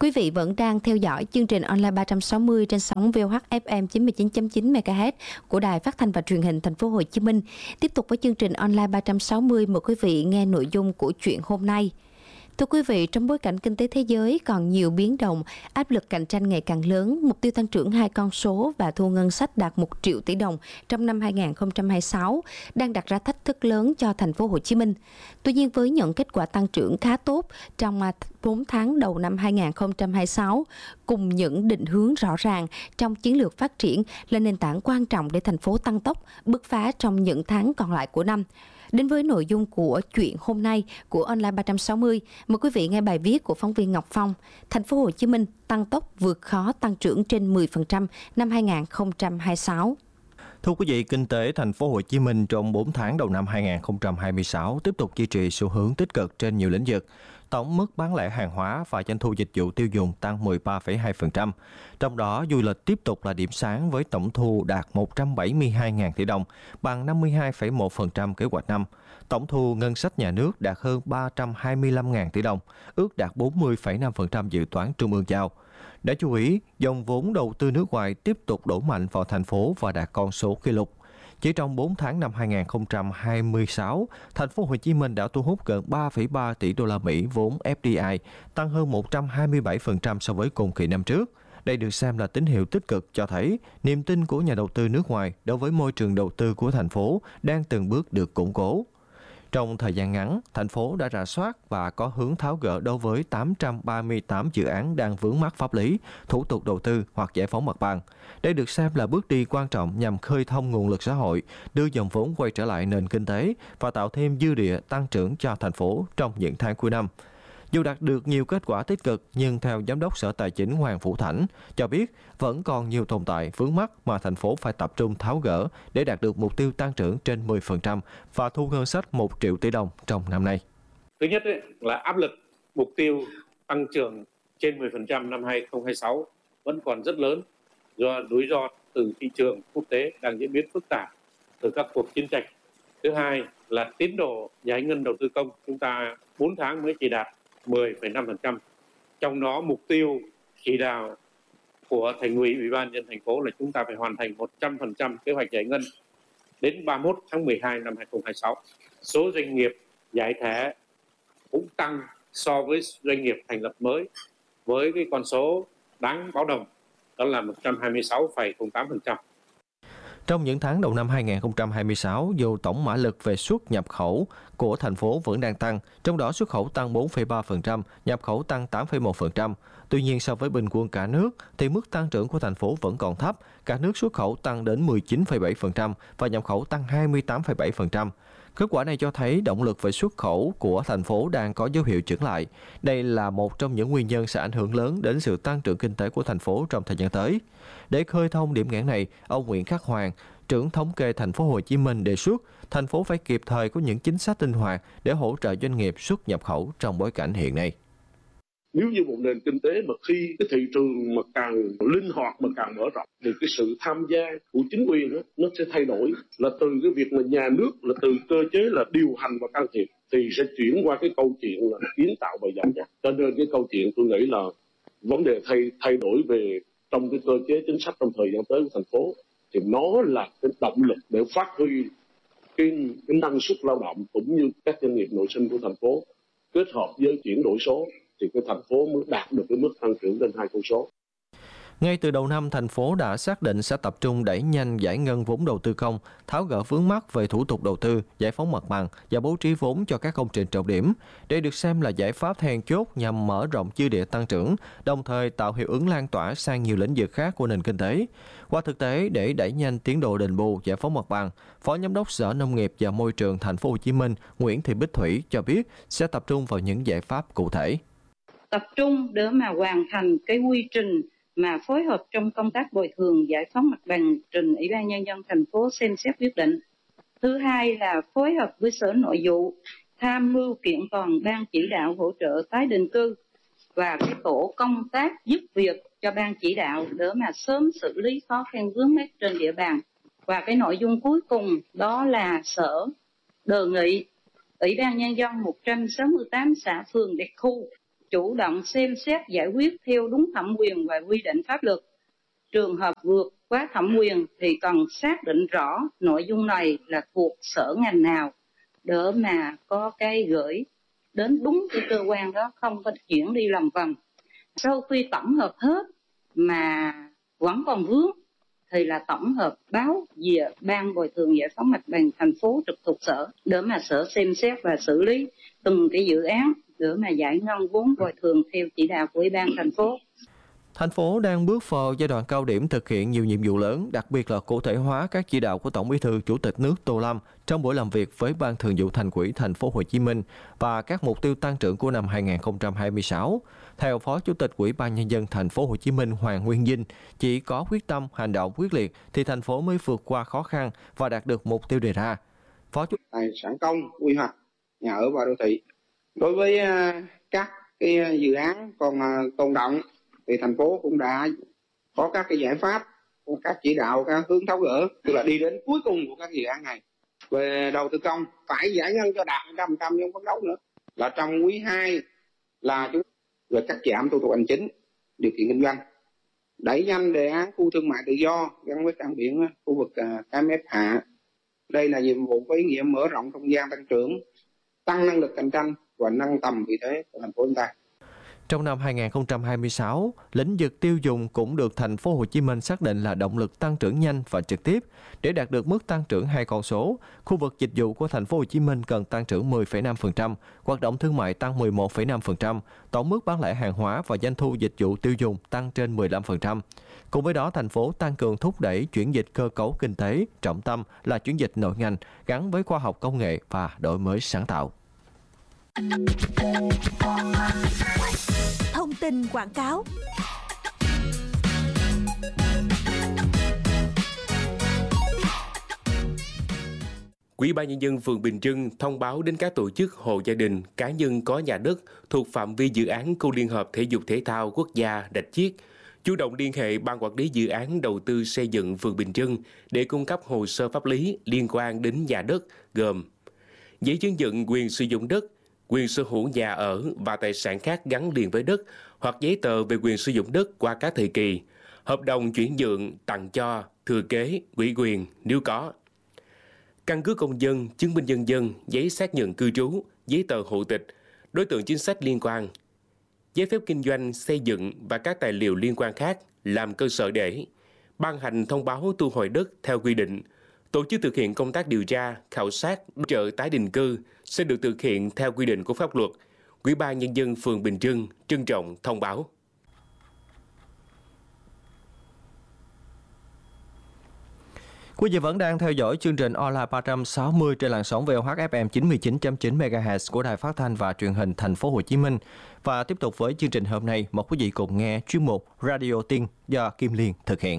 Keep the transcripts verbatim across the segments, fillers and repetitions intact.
Quý vị vẫn đang theo dõi chương trình online ba trăm sáu mươi trên sóng vê o hát ép em chín mươi chín chấm chín mê ga héc của Đài Phát thanh và Truyền hình Thành phố Hồ Chí Minh. Tiếp tục với chương trình online ba trăm sáu mươi, mời quý vị nghe nội dung của chuyện hôm nay. Thưa quý vị, trong bối cảnh kinh tế thế giới còn nhiều biến động, áp lực cạnh tranh ngày càng lớn, mục tiêu tăng trưởng hai con số và thu ngân sách đạt một triệu tỷ đồng trong năm hai nghìn không trăm hai mươi sáu đang đặt ra thách thức lớn cho thành phố Hồ Chí Minh. Tuy nhiên, với những kết quả tăng trưởng khá tốt trong bốn tháng đầu năm hai nghìn không trăm hai mươi sáu, cùng những định hướng rõ ràng trong chiến lược phát triển là nền tảng quan trọng để thành phố tăng tốc, bứt phá trong những tháng còn lại của năm. Đến với nội dung của chuyện hôm nay của Online ba trăm sáu mươi, mời quý vị nghe bài viết của phóng viên Ngọc Phong. Thành phố Hồ Chí Minh tăng tốc vượt khó tăng trưởng trên mười phần trăm năm hai nghìn không trăm hai mươi sáu. Thưa quý vị, kinh tế thành phố Hồ Chí Minh trong bốn tháng đầu năm hai nghìn không trăm hai mươi sáu tiếp tục duy trì xu hướng tích cực trên nhiều lĩnh vực. Tổng mức bán lẻ hàng hóa và doanh thu dịch vụ tiêu dùng tăng mười ba phẩy hai phần trăm. Trong đó, du lịch tiếp tục là điểm sáng với tổng thu đạt một trăm bảy mươi hai nghìn tỷ đồng, bằng năm mươi hai phẩy một phần trăm kế hoạch năm. Tổng thu ngân sách nhà nước đạt hơn ba trăm hai mươi lăm nghìn tỷ đồng, ước đạt bốn mươi phẩy năm phần trăm dự toán trung ương giao. Đáng chú ý, dòng vốn đầu tư nước ngoài tiếp tục đổ mạnh vào thành phố và đạt con số kỷ lục. Chỉ trong bốn tháng năm hai nghìn không trăm hai mươi sáu, thành phố Hồ Chí Minh đã thu hút gần ba phẩy ba tỷ đô la Mỹ vốn ép đê i, tăng hơn một trăm hai mươi bảy phần trăm so với cùng kỳ năm trước. Đây được xem là tín hiệu tích cực cho thấy niềm tin của nhà đầu tư nước ngoài đối với môi trường đầu tư của thành phố đang từng bước được củng cố. Trong thời gian ngắn, thành phố đã rà soát và có hướng tháo gỡ đối với tám trăm ba mươi tám dự án đang vướng mắc pháp lý, thủ tục đầu tư hoặc giải phóng mặt bằng. Đây được xem là bước đi quan trọng nhằm khơi thông nguồn lực xã hội, đưa dòng vốn quay trở lại nền kinh tế và tạo thêm dư địa tăng trưởng cho thành phố trong những tháng cuối năm. Dù đạt được nhiều kết quả tích cực, nhưng theo Giám đốc Sở Tài chính Hoàng Phủ Thảnh cho biết vẫn còn nhiều tồn tại vướng mắc mà thành phố phải tập trung tháo gỡ để đạt được mục tiêu tăng trưởng trên mười phần trăm và thu ngân sách một triệu tỷ đồng trong năm nay. Thứ nhất ấy, là áp lực mục tiêu tăng trưởng trên mười phần trăm năm hai nghìn không trăm hai mươi sáu vẫn còn rất lớn do rủi ro từ thị trường quốc tế đang diễn biến phức tạp từ các cuộc chiến tranh. Thứ hai là tiến độ giải ngân đầu tư công, chúng ta bốn tháng mới chỉ đạt mười phẩy năm phần trăm. Trong đó mục tiêu chỉ đạo của Thành ủy, Ủy ban nhân dân thành phố là chúng ta phải hoàn thành một trăm phần trăm kế hoạch giải ngân đến ba mươi mốt tháng mười hai năm hai nghìn không trăm hai mươi sáu. Số doanh nghiệp giải thể cũng tăng so với doanh nghiệp thành lập mới với cái con số đáng báo động, đó là một trăm hai mươi sáu phẩy không tám phần trăm. Trong những tháng đầu năm hai nghìn không trăm hai mươi sáu, dù tổng mã lực về xuất nhập khẩu của thành phố vẫn đang tăng, trong đó xuất khẩu tăng bốn phẩy ba phần trăm, nhập khẩu tăng tám phẩy một phần trăm. Tuy nhiên so với bình quân cả nước thì mức tăng trưởng của thành phố vẫn còn thấp, cả nước xuất khẩu tăng đến mười chín phẩy bảy phần trăm và nhập khẩu tăng hai mươi tám phẩy bảy phần trăm. Kết quả này cho thấy động lực về xuất khẩu của thành phố đang có dấu hiệu chững lại. Đây là một trong những nguyên nhân sẽ ảnh hưởng lớn đến sự tăng trưởng kinh tế của thành phố trong thời gian tới. Để khơi thông điểm nghẽn này, ông Nguyễn Khắc Hoàng, trưởng thống kê thành phố Hồ Chí Minh đề xuất thành phố phải kịp thời có những chính sách linh hoạt để hỗ trợ doanh nghiệp xuất nhập khẩu trong bối cảnh hiện nay. Nếu như một nền kinh tế mà khi cái thị trường mà càng linh hoạt mà càng mở rộng thì cái sự tham gia của chính quyền đó, nó sẽ thay đổi, là từ cái việc mà nhà nước là từ cơ chế là điều hành và can thiệp thì sẽ chuyển qua cái câu chuyện là kiến tạo và giảm giá. Cho nên cái câu chuyện tôi nghĩ là vấn đề thay thay đổi về trong cái cơ chế chính sách trong thời gian tới của thành phố thì nó là cái động lực để phát huy cái, cái năng suất lao động cũng như các doanh nghiệp nội sinh của thành phố kết hợp với chuyển đổi số thì cái thành phố mới đạt được cái mức tăng trưởng lên hai con số. Ngay từ đầu năm, thành phố đã xác định sẽ tập trung đẩy nhanh giải ngân vốn đầu tư công, tháo gỡ vướng mắc về thủ tục đầu tư, giải phóng mặt bằng và bố trí vốn cho các công trình trọng điểm. Đây được xem là giải pháp then chốt nhằm mở rộng dư địa tăng trưởng, đồng thời tạo hiệu ứng lan tỏa sang nhiều lĩnh vực khác của nền kinh tế. Qua thực tế, để đẩy nhanh tiến độ đền bù, giải phóng mặt bằng, Phó Giám đốc Sở Nông nghiệp và Môi trường thành phố Hồ Chí Minh Nguyễn Thị Bích Thủy cho biết sẽ tập trung vào những giải pháp cụ thể. Tập trung để mà hoàn thành cái quy trình mà phối hợp trong công tác bồi thường giải phóng mặt bằng trình Ủy ban Nhân dân thành phố xem xét quyết định. Thứ hai là phối hợp với Sở Nội vụ tham mưu kiện toàn ban chỉ đạo hỗ trợ tái định cư và cái tổ công tác giúp việc cho ban chỉ đạo để mà sớm xử lý khó khăn vướng mắc trên địa bàn. Và cái nội dung cuối cùng đó là Sở đề nghị Ủy ban Nhân dân một trăm sáu mươi tám xã phường đặc khu chủ động xem xét giải quyết theo đúng thẩm quyền và quy định pháp luật. Trường hợp vượt quá thẩm quyền thì cần xác định rõ nội dung này là thuộc sở ngành nào để mà có cái gửi đến đúng cái cơ quan đó, không có chuyển đi lòng vòng. Sau khi tổng hợp hết mà vẫn còn vướng thì là tổng hợp báo về Ban Bồi thường Giải phóng Mặt bằng thành phố trực thuộc sở để mà sở xem xét và xử lý từng cái dự án để mà giải ngân vốn bồi thường theo chỉ đạo của Ủy ban thành phố. Thành phố đang bước vào giai đoạn cao điểm thực hiện nhiều nhiệm vụ lớn, đặc biệt là cụ thể hóa các chỉ đạo của Tổng Bí thư Chủ tịch nước Tô Lâm trong buổi làm việc với Ban Thường vụ Thành ủy Thành phố Hồ Chí Minh và các mục tiêu tăng trưởng của năm hai nghìn không trăm hai mươi sáu. Theo Phó Chủ tịch Ủy ban Nhân dân Thành phố Hồ Chí Minh Hoàng Nguyên Dinh, chỉ có quyết tâm, hành động quyết liệt thì thành phố mới vượt qua khó khăn và đạt được mục tiêu đề ra. Phó Chủ tài sản công, quy hoạch nhà ở và đô thị. Đối với các cái dự án còn tồn động thì thành phố cũng đã có các cái giải pháp, các chỉ đạo, các hướng tháo gỡ, tức là đi đến cuối cùng của các dự án này. Về đầu tư công phải giải ngân cho đạt một trăm phần trăm nhưng phấn đấu nữa là trong quý hai là chúng về cắt giảm thủ tục hành chính, điều kiện kinh doanh, đẩy nhanh đề án khu thương mại tự do gắn với cảng biển khu vực Cái Mép Hạ. Đây là nhiệm vụ có ý nghĩa mở rộng không gian tăng trưởng, tăng năng lực cạnh tranh và nâng tầm vị thế của thành phố chúng ta. Trong năm hai nghìn không trăm hai mươi sáu, lĩnh vực tiêu dùng cũng được Thành phố Hồ Chí Minh xác định là động lực tăng trưởng nhanh và trực tiếp. Để đạt được mức tăng trưởng hai con số, khu vực dịch vụ của Thành phố Hồ Chí Minh cần tăng trưởng mười phẩy năm phần trăm, hoạt động thương mại tăng mười một phẩy năm phần trăm, tổng mức bán lẻ hàng hóa và doanh thu dịch vụ tiêu dùng tăng trên mười lăm phần trăm. Cùng với đó, thành phố tăng cường thúc đẩy chuyển dịch cơ cấu kinh tế, trọng tâm là chuyển dịch nội ngành gắn với khoa học công nghệ và đổi mới sáng tạo. Thông tin quảng cáo. Ủy ban Nhân dân phường Bình Trưng thông báo đến các tổ chức, hộ gia đình, cá nhân có nhà đất thuộc phạm vi dự án khu liên hợp thể dục thể thao quốc gia Rạch Chiếc chủ động liên hệ ban quản lý dự án đầu tư xây dựng phường Bình Trưng để cung cấp hồ sơ pháp lý liên quan đến nhà đất gồm giấy chứng nhận quyền sử dụng đất, quyền sở hữu nhà ở và tài sản khác gắn liền với đất hoặc giấy tờ về quyền sử dụng đất qua các thời kỳ, hợp đồng chuyển nhượng, tặng cho, thừa kế, ủy quyền nếu có, căn cước công dân, chứng minh nhân dân, giấy xác nhận cư trú, giấy tờ hộ tịch, đối tượng chính sách liên quan, giấy phép kinh doanh, xây dựng và các tài liệu liên quan khác làm cơ sở để ban hành thông báo thu hồi đất theo quy định. Tổ chức thực hiện công tác điều tra, khảo sát, hỗ trợ tái định cư sẽ được thực hiện theo quy định của pháp luật. Ủy ban Nhân dân phường Bình Trưng trân trọng thông báo. Quý vị vẫn đang theo dõi chương trình Online ba trăm sáu mươi trên làn sóng vê o hát ép em chín mươi chín chấm chín mê ga héc của Đài Phát thanh và Truyền hình Thành phố Hồ Chí Minh. Và tiếp tục với chương trình hôm nay, mời quý vị cùng nghe chuyên mục Radio Tin do Kim Liên thực hiện.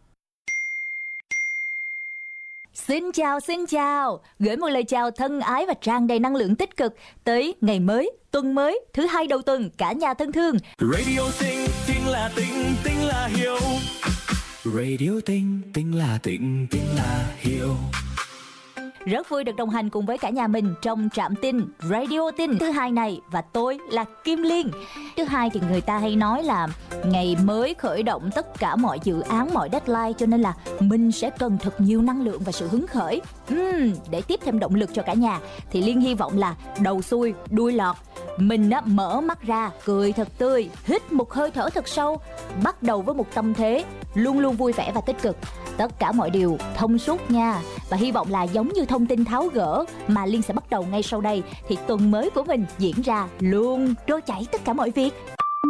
Xin chào, xin chào. Gửi một lời chào thân ái và tràn đầy năng lượng tích cực tới ngày mới, tuần mới, thứ hai đầu tuần, cả nhà thân thương. Radio Tinh, Tinh là Tinh, Tinh là Hiếu. Radio Tinh, Tinh là Tinh, Tinh là Hiếu. Rất vui được đồng hành cùng với cả nhà mình trong trạm tin Radio Tin thứ hai này, và tôi là Kim Liên. Thứ hai thì người ta hay nói là ngày mới khởi động tất cả mọi dự án, mọi deadline, cho nên là mình sẽ cần thật nhiều năng lượng và sự hứng khởi. Uhm, để tiếp thêm động lực cho cả nhà thì Liên hy vọng là đầu xuôi đuôi lọt, mình á, mở mắt ra cười thật tươi, hít một hơi thở thật sâu, bắt đầu với một tâm thế luôn luôn vui vẻ và tích cực. Tất cả mọi điều thông suốt nha. Và hy vọng là giống như thông tin tháo gỡ mà Liên sẽ bắt đầu ngay sau đây, thì tuần mới của mình diễn ra luôn trôi chảy tất cả mọi việc.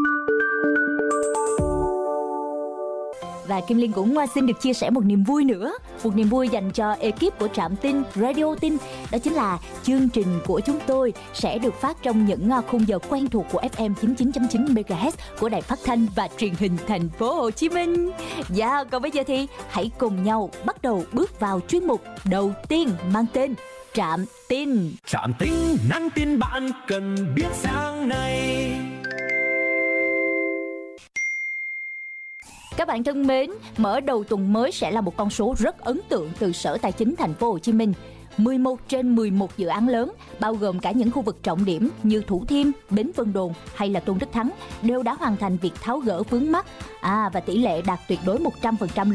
Và Kim Liên cũng xin được chia sẻ một niềm vui nữa, một niềm vui dành cho ekip của trạm tin Radio Tin. Đó chính là chương trình của chúng tôi sẽ được phát trong những khung giờ quen thuộc của ép em chín mươi chín chấm chín mê ga héc của Đài Phát thanh và Truyền hình Thành phố Hồ Chí Minh. Dạ, còn bây giờ thì hãy cùng nhau bắt đầu bước vào chuyên mục đầu tiên mang tên Trạm Tin. Trạm Tin, nhắn tin bạn cần biết sáng nay. Các bạn thân mến, mở đầu tuần mới sẽ là một con số rất ấn tượng từ Sở Tài chính Thành phố Hồ Chí Minh. mười một trên mười một dự án lớn, bao gồm cả những khu vực trọng điểm như Thủ Thiêm, Bến Vân Đồn hay là Tôn Đức Thắng, đều đã hoàn thành việc tháo gỡ vướng mắc. À, và tỷ lệ đạt tuyệt đối một trăm phần trăm